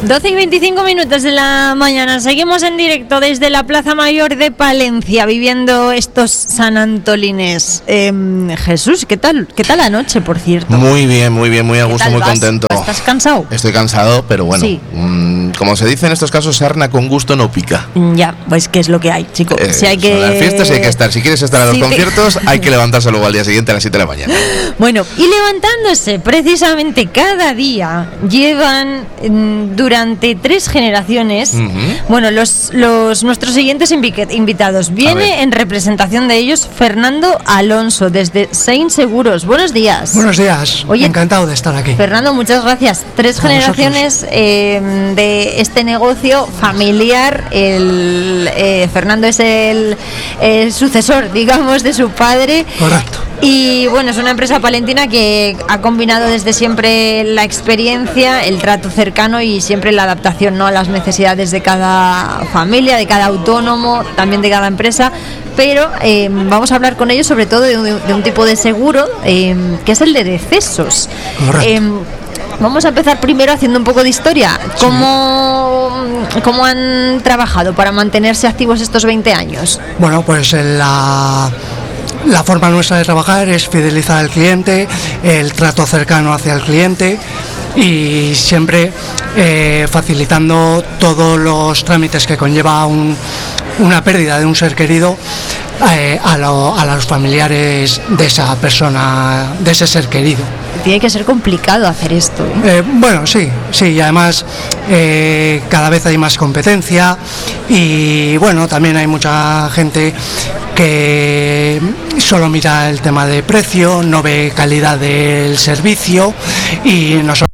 12 y 25 minutos de la mañana. Seguimos en directo desde la Plaza Mayor de Palencia, viviendo estos San Antolines. Jesús, ¿qué tal la noche, por cierto? Muy bien, muy a gusto, muy contento. ¿Estás cansado? Estoy cansado, pero bueno, sí. Como se dice en estos casos, sarna con gusto no pica. Ya, pues qué es lo que hay, chico. Si hay que... Las fiestas hay que estar. Si quieres estar a los conciertos, hay que levantarse luego al día siguiente a las 7 de la mañana. Bueno, y levantándose precisamente cada día, llevan durante 3 generaciones, bueno, nuestros siguientes invitados. Viene en representación de ellos Fernando Alonso, desde Sein Seguros. Buenos días. Buenos días. Oye, encantado de estar aquí. Fernando, muchas gracias. 3 generaciones de este negocio familiar. Fernando es el sucesor, digamos, de su padre. Correcto. Y bueno, es una empresa palentina que ha combinado desde siempre la experiencia, el trato cercano y siempre la adaptación, ¿no?, a las necesidades de cada familia, de cada autónomo, también de cada empresa. Pero vamos a hablar con ellos sobre todo de un tipo de seguro que es el de decesos. Correcto. Vamos a empezar primero haciendo un poco de historia. ¿Cómo han trabajado para mantenerse activos estos 20 años? Bueno, pues la forma nuestra de trabajar es fidelizar al cliente, el trato cercano hacia el cliente y siempre facilitando todos los trámites que conlleva una pérdida de un ser querido a los familiares de esa persona, de ese ser querido. Tiene que ser complicado hacer esto, ¿eh? Bueno, sí, y además cada vez hay más competencia y bueno, también hay mucha gente que solo mira el tema de precio, no ve calidad del servicio y nosotros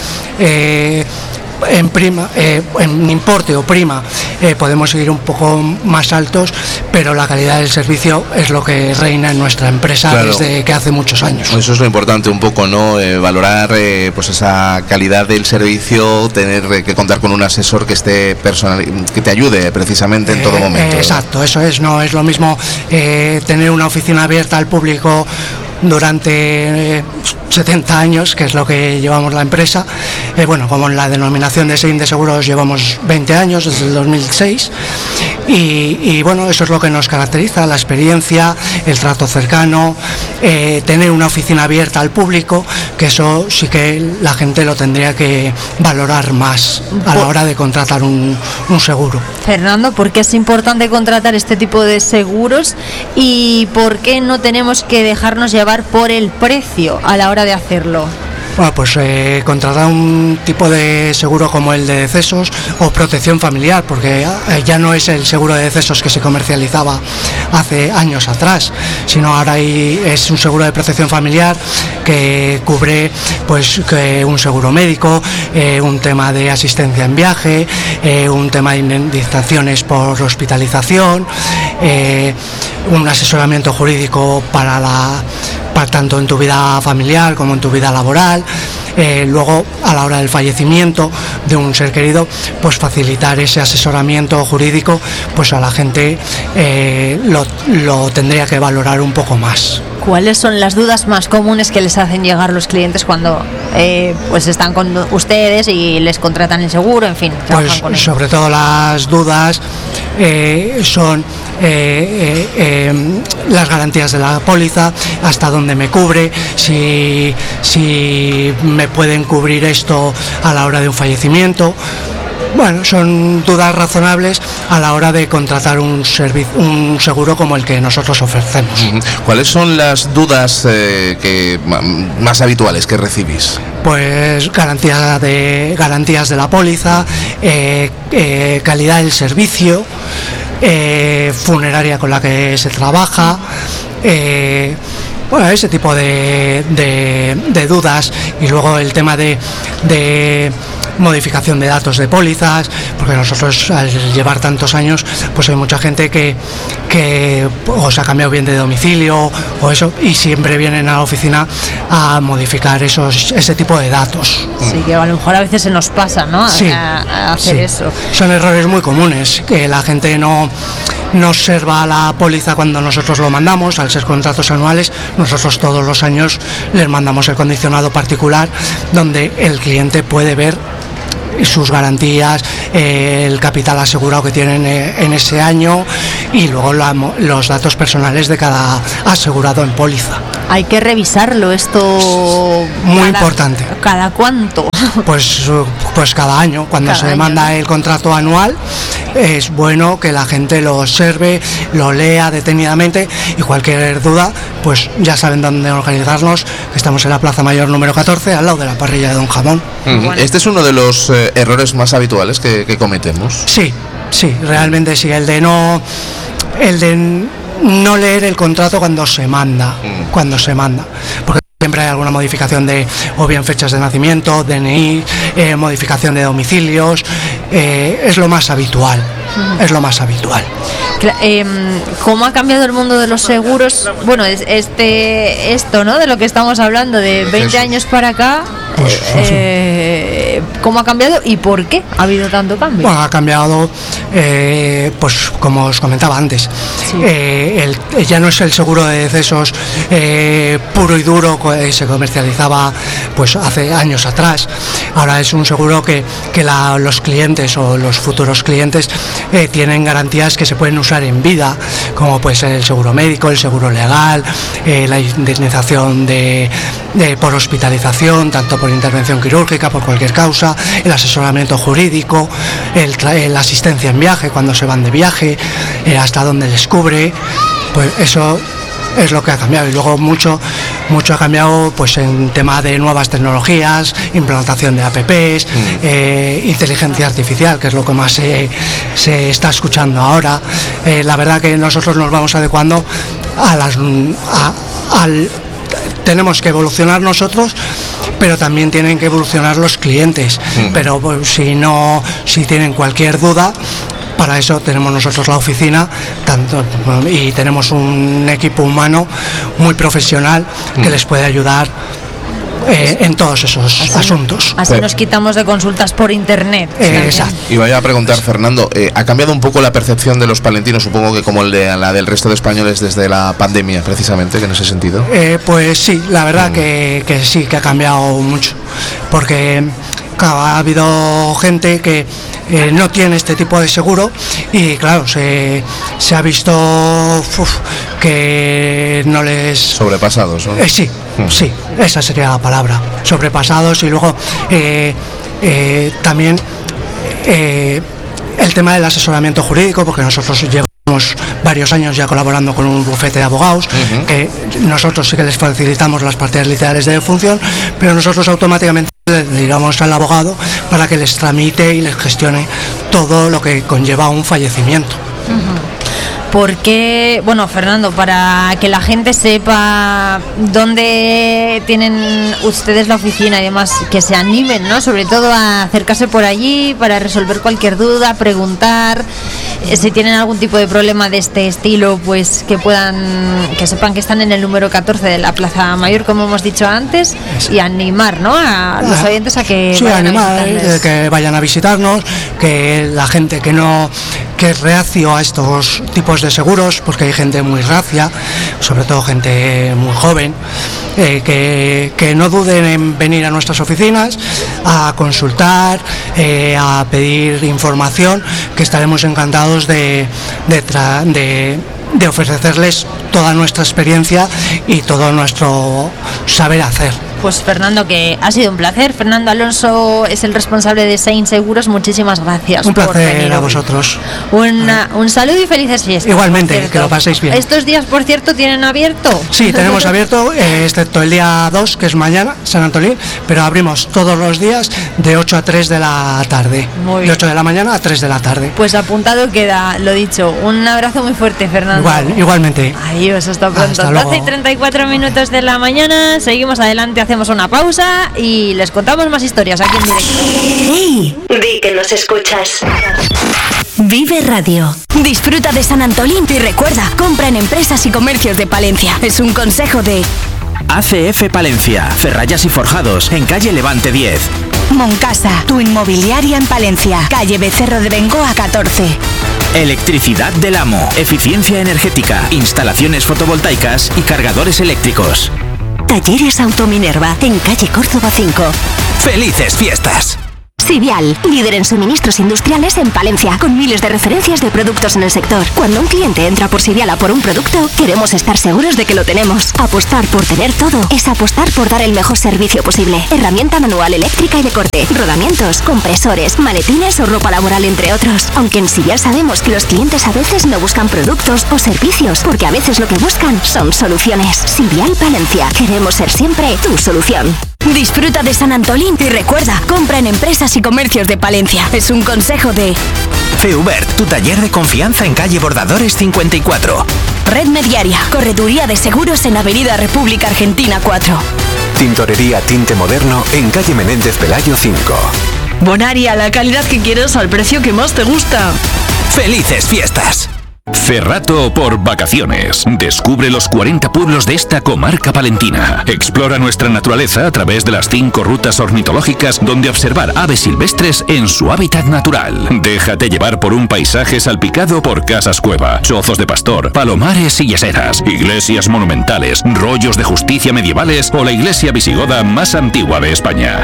en importe o prima podemos ir un poco más altos, pero la calidad del servicio es lo que reina en nuestra empresa, claro, desde que hace muchos años. Eso es lo importante un poco, ¿no? Valorar pues esa calidad del servicio, tener que contar con un asesor que esté personal, que te ayude precisamente en todo momento. Exacto, eso es, no es lo mismo tener una oficina abierta al público durante 70 años, que es lo que llevamos la empresa, bueno, como en la denominación de Sein de Seguros llevamos 20 años, desde el 2006, y bueno, eso es lo que nos caracteriza, la experiencia, el trato cercano, tener una oficina abierta al público, que eso sí que la gente lo tendría que valorar más a la hora de contratar un seguro. Fernando, ¿por qué es importante contratar este tipo de seguros y por qué no tenemos que dejarnos llevar por el precio a la hora de hacerlo? Bueno, pues contratar un tipo de seguro como el de decesos o protección familiar, porque ya no es el seguro de decesos que se comercializaba hace años atrás, sino ahora es un seguro de protección familiar que cubre pues un seguro médico, un tema de asistencia en viaje, un tema de indemnizaciones por hospitalización, un asesoramiento jurídico para tanto en tu vida familiar como en tu vida laboral. Luego, a la hora del fallecimiento de un ser querido, pues facilitar ese asesoramiento jurídico, pues a la gente lo tendría que valorar un poco más. ¿Cuáles son las dudas más comunes que les hacen llegar los clientes cuando pues están con ustedes y les contratan el seguro, en fin? Pues con sobre todo las dudas son las garantías de la póliza, hasta dónde me cubre, si me pueden cubrir esto a la hora de un fallecimiento. Bueno, son dudas razonables a la hora de contratar un seguro como el que nosotros ofrecemos. ¿Cuáles son las dudas más habituales que recibís? Pues garantías de la póliza, calidad del servicio, funeraria con la que se trabaja, bueno, ese tipo de dudas, y luego el tema de modificación de datos de pólizas, porque nosotros al llevar tantos años pues hay mucha gente que o se ha cambiado bien de domicilio o eso, y siempre vienen a la oficina a modificar ese tipo de datos. Sí, que a lo mejor a veces se nos pasa, ¿no? Sí, a hacer eso. Son errores muy comunes, que la gente no observa la póliza cuando nosotros lo mandamos. Al ser contratos anuales, nosotros todos los años les mandamos el condicionado particular, donde el cliente puede ver sus garantías, el capital asegurado que tienen en ese año y luego los datos personales de cada asegurado en póliza. Hay que revisarlo esto. Muy importante. ¿Cada cuánto? Pues cada año, cuando se manda el contrato anual, es bueno que la gente lo observe, lo lea detenidamente y cualquier duda, pues ya saben dónde organizarnos. Estamos en la Plaza Mayor número 14, al lado de la parrilla de Don Jamón. Bueno. Este es uno de los errores más habituales que cometemos. Sí, realmente sí, el de no leer el contrato cuando se manda, porque siempre hay alguna modificación de, o bien fechas de nacimiento, DNI, modificación de domicilios, es lo más habitual. ¿Cómo ha cambiado el mundo de los seguros? Bueno, esto, ¿no? De lo que estamos hablando, de 20 años para acá. ¿Cómo ha cambiado y por qué ha habido tanto cambio? Bueno, ha cambiado, pues como os comentaba antes, ya no es el seguro de decesos puro y duro que se comercializaba pues hace años atrás. Ahora es un seguro que los clientes o los futuros clientes tienen garantías que se pueden usar en vida, como puede ser el seguro médico, el seguro legal, la indemnización por hospitalización, tanto por intervención quirúrgica, por cualquier causa, el asesoramiento jurídico, la asistencia en viaje cuando se van de viaje, hasta donde les cubre, pues eso es lo que ha cambiado. Y luego mucho ha cambiado pues en tema de nuevas tecnologías, implantación de apps, inteligencia artificial, que es lo que más se está escuchando ahora. La verdad que nosotros nos vamos adecuando tenemos que evolucionar nosotros, pero también tienen que evolucionar los clientes. Pero pues, si tienen cualquier duda, para eso tenemos nosotros la oficina y tenemos un equipo humano muy profesional que les puede ayudar en todos esos asuntos. Así nos quitamos de consultas por internet. Exacto. Y vaya a preguntar, Fernando, ¿ha cambiado un poco la percepción de los palentinos, supongo que como la del resto de españoles desde la pandemia, precisamente, que en ese sentido? Pues sí, la verdad que sí, que ha cambiado mucho, porque ha habido gente que no tiene este tipo de seguro y claro, se ha visto que no les... Sobrepasados, ¿no? Sí, esa sería la palabra, sobrepasados. Y luego también el tema del asesoramiento jurídico, porque nosotros llevamos varios años ya colaborando con un bufete de abogados, que nosotros sí que les facilitamos las partidas literales de defunción, pero nosotros automáticamente le digamos al abogado para que les tramite y les gestione todo lo que conlleva un fallecimiento. Porque, bueno, Fernando, para que la gente sepa dónde tienen ustedes la oficina y demás, que se animen, ¿no? Sobre todo a acercarse por allí para resolver cualquier duda, preguntar, si tienen algún tipo de problema de este estilo, pues que sepan que están en el número 14 de la Plaza Mayor, como hemos dicho antes, y animar, ¿no? A los oyentes a que vayan a visitarnos, que la gente que es reacio a estos tipos de seguros, porque hay gente muy racia, sobre todo gente muy joven, que no duden en venir a nuestras oficinas a consultar, a pedir información, que estaremos encantados de ofrecerles toda nuestra experiencia y todo nuestro saber hacer. Pues Fernando, que ha sido un placer. Fernando Alonso es el responsable de Sein Seguros. Muchísimas gracias. Un placer a vosotros. Un saludo y felices fiestas. Igualmente, que lo paséis bien. ¿Estos días, por cierto, tienen abierto? Sí, tenemos abierto, excepto el día 2, que es mañana, San Antolín, pero abrimos todos los días de 8 a 3 de la tarde. De 8 de la mañana a 3 de la tarde. Pues apuntado queda, lo dicho. Un abrazo muy fuerte, Fernando. Igualmente. Adiós, hasta pronto. Hasta luego. 12:34 de la mañana. Seguimos adelante, hacemos una pausa y les contamos más historias aquí en directo. ¡Hey! Di que nos escuchas. Vive Radio. Disfruta de San Antolín y recuerda, compra en empresas y comercios de Palencia. Es un consejo de ACF Palencia, Ferrallas y Forjados, en calle Levante 10. Moncasa, tu inmobiliaria en Palencia, calle Becerro de Bengoa 14. Electricidad del Amo, eficiencia energética, instalaciones fotovoltaicas y cargadores eléctricos. Talleres Autominerva, en calle Córdoba 5. ¡Felices fiestas! Sivial, líder en suministros industriales en Palencia, con miles de referencias de productos en el sector. Cuando un cliente entra por Sivial a por un producto, queremos estar seguros de que lo tenemos. Apostar por tener todo es apostar por dar el mejor servicio posible. Herramienta manual, eléctrica y de corte, rodamientos, compresores, maletines o ropa laboral, entre otros. Aunque en Sivial sabemos que los clientes a veces no buscan productos o servicios, porque a veces lo que buscan son soluciones. Sivial Palencia, queremos ser siempre tu solución. Disfruta de San Antolín y recuerda, compra en empresas y comercios de Palencia. Es un consejo de Feubert, tu taller de confianza en calle Bordadores 54. Red Mediaria, correduría de seguros en Avenida República Argentina 4. Tintorería Tinte Moderno en calle Menéndez Pelayo 5. Bonaria, la calidad que quieres al precio que más te gusta. ¡Felices fiestas! Cerrato por vacaciones. Descubre los 40 pueblos de esta comarca palentina. Explora nuestra naturaleza a través de las 5 rutas ornitológicas donde observar aves silvestres en su hábitat natural. Déjate llevar por un paisaje salpicado por casas cueva, chozos de pastor, palomares y yeseras, iglesias monumentales, rollos de justicia medievales o la iglesia visigoda más antigua de España.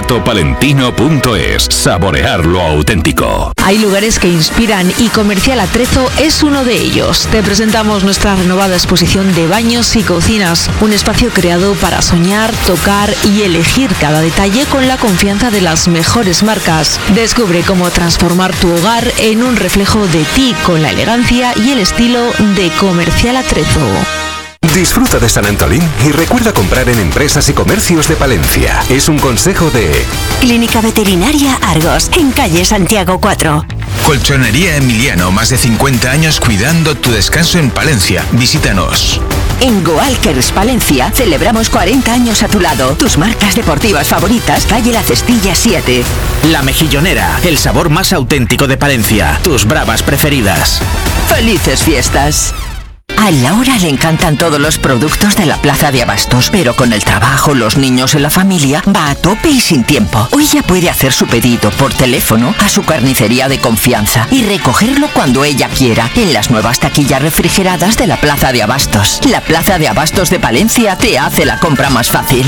Cerratopalentino.es. Saborear lo auténtico. Hay lugares que inspiran y Comercial Atrezo es uno de ellos. Te presentamos nuestra renovada exposición de baños y cocinas, un espacio creado para soñar, tocar y elegir cada detalle con la confianza de las mejores marcas. Descubre cómo transformar tu hogar en un reflejo de ti con la elegancia y el estilo de Comercial Atrezo. Disfruta de San Antolín y recuerda comprar en empresas y comercios de Palencia. Es un consejo de Clínica Veterinaria Argos, en calle Santiago 4. Colchonería Emiliano, más de 50 años cuidando tu descanso en Palencia. Visítanos. En Goalkers Palencia celebramos 40 años a tu lado. Tus marcas deportivas favoritas, calle La Cestilla 7. La Mejillonera, el sabor más auténtico de Palencia. Tus bravas preferidas. ¡Felices fiestas! A Laura le encantan todos los productos de la Plaza de Abastos, pero con el trabajo, los niños y la familia va a tope y sin tiempo. Hoy ya puede hacer su pedido por teléfono a su carnicería de confianza y recogerlo cuando ella quiera en las nuevas taquillas refrigeradas de la Plaza de Abastos. La Plaza de Abastos de Palencia te hace la compra más fácil.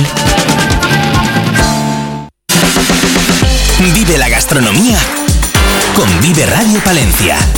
Vive la gastronomía con Vive Radio Palencia.